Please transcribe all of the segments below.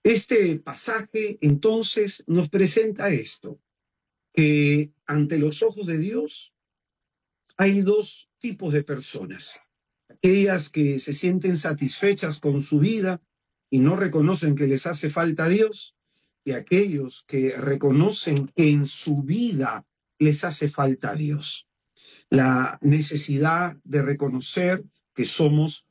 Este pasaje entonces nos presenta esto, que ante los ojos de Dios hay dos tipos de personas. Aquellas que se sienten satisfechas con su vida y no reconocen que les hace falta a Dios, y aquellos que reconocen que en su vida les hace falta a Dios. La necesidad de reconocer que somos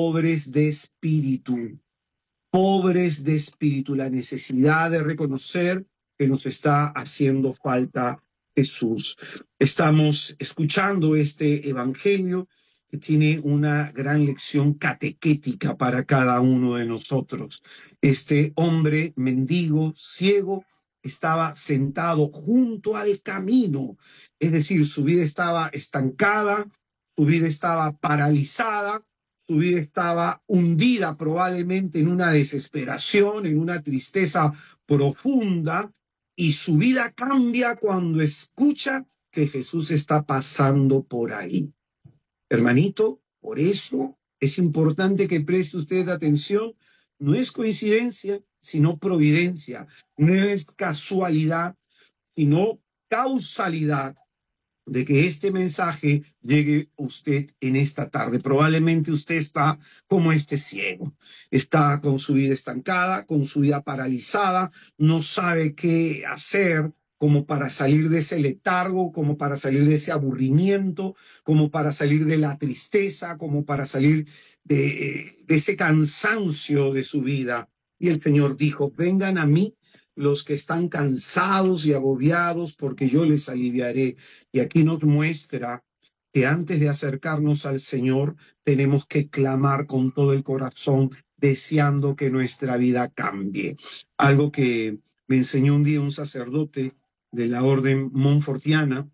pobres de espíritu, la necesidad de reconocer que nos está haciendo falta Jesús. Estamos escuchando este evangelio que tiene una gran lección catequética para cada uno de nosotros. Este hombre mendigo, ciego, estaba sentado junto al camino, es decir, su vida estaba estancada, su vida estaba paralizada, su vida estaba hundida probablemente en una desesperación, en una tristeza profunda, y su vida cambia cuando escucha que Jesús está pasando por ahí. Hermanito, por eso es importante que preste usted atención. No es coincidencia, sino providencia. No es casualidad, sino causalidad de que este mensaje llegue a usted en esta tarde. Probablemente usted está como este ciego, está con su vida estancada, con su vida paralizada, no sabe qué hacer como para salir de ese letargo, como para salir de ese aburrimiento, como para salir de la tristeza, como para salir de ese cansancio de su vida. Y el Señor dijo, vengan a mí los que están cansados y agobiados, porque yo les aliviaré. Y aquí nos muestra que antes de acercarnos al Señor, tenemos que clamar con todo el corazón, deseando que nuestra vida cambie. Algo que me enseñó un día un sacerdote de la orden montfortiana,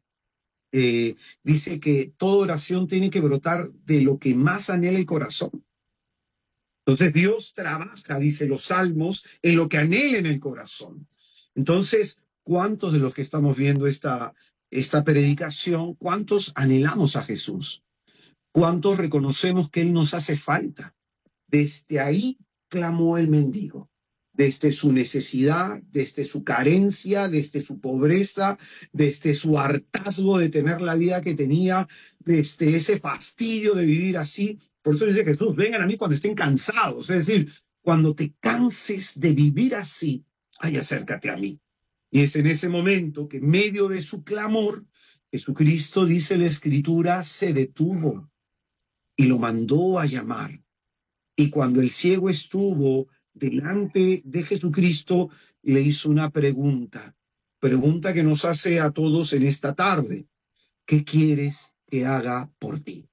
dice que toda oración tiene que brotar de lo que más anhela el corazón. Entonces Dios trabaja, dice los salmos, en lo que anhela en el corazón. Entonces, ¿cuántos de los que estamos viendo esta predicación, cuántos anhelamos a Jesús? ¿Cuántos reconocemos que Él nos hace falta? Desde ahí clamó el mendigo, desde su necesidad, desde su carencia, desde su pobreza, desde su hartazgo de tener la vida que tenía, desde ese fastidio de vivir así. Por eso dice Jesús, vengan a mí cuando estén cansados, es decir, cuando te canses de vivir así, ay, acércate a mí. Y es en ese momento que en medio de su clamor, Jesucristo, dice la Escritura, se detuvo y lo mandó a llamar. Y cuando el ciego estuvo delante de Jesucristo, le hizo una pregunta que nos hace a todos en esta tarde. ¿Qué quieres que haga por ti?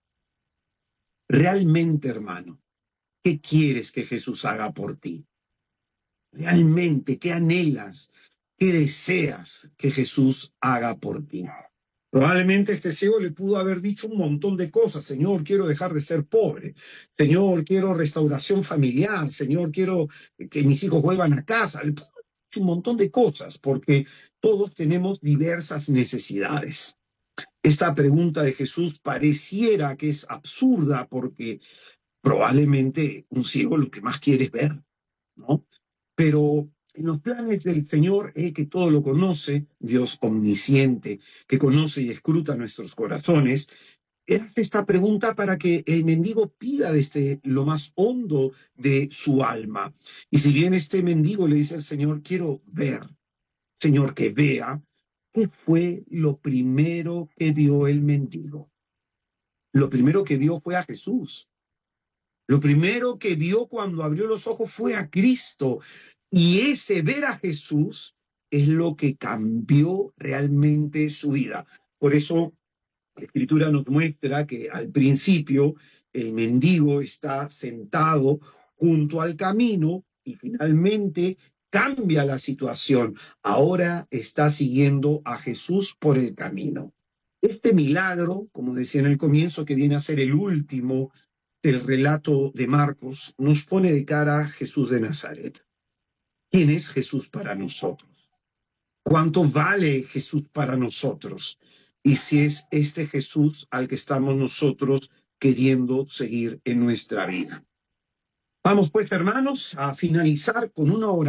Realmente, hermano, ¿qué quieres que Jesús haga por ti? Realmente, ¿qué anhelas? ¿Qué deseas que Jesús haga por ti? Probablemente este ciego le pudo haber dicho un montón de cosas. Señor, quiero dejar de ser pobre. Señor, quiero restauración familiar. Señor, quiero que mis hijos vuelvan a casa. Le pudo haber dicho un montón de cosas porque todos tenemos diversas necesidades. Esta pregunta de Jesús pareciera que es absurda porque probablemente un ciego lo que más quiere es ver, ¿no? Pero en los planes del Señor, que todo lo conoce, Dios omnisciente, que conoce y escruta nuestros corazones, Él hace esta pregunta para que el mendigo pida desde lo más hondo de su alma. Y si bien este mendigo le dice al Señor, quiero ver, Señor, que vea, ¿qué fue lo primero que vio el mendigo? Lo primero que vio fue a Jesús. Lo primero que vio cuando abrió los ojos fue a Cristo. Y ese ver a Jesús es lo que cambió realmente su vida. Por eso la Escritura nos muestra que al principio el mendigo está sentado junto al camino y finalmente cambia la situación. Ahora está siguiendo a Jesús por el camino. Este milagro, como decía en el comienzo, que viene a ser el último del relato de Marcos, nos pone de cara a Jesús de Nazaret. ¿Quién es Jesús para nosotros? ¿Cuánto vale Jesús para nosotros? Y si es este Jesús al que estamos nosotros queriendo seguir en nuestra vida. Vamos pues, hermanos, a finalizar con una oración.